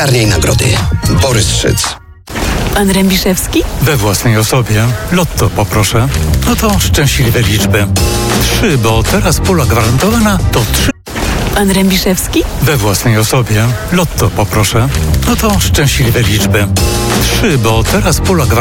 Zgarniaj nagrody. Borys Szyc. Pan Rębiszewski? We własnej osobie. Lotto poproszę. No to szczęśliwe liczby. 3, bo teraz pula gwarantowana to 3. Pan Rębiszewski? We własnej osobie. Lotto poproszę. No to szczęśliwe liczby. 3, bo teraz pula gwarantowana.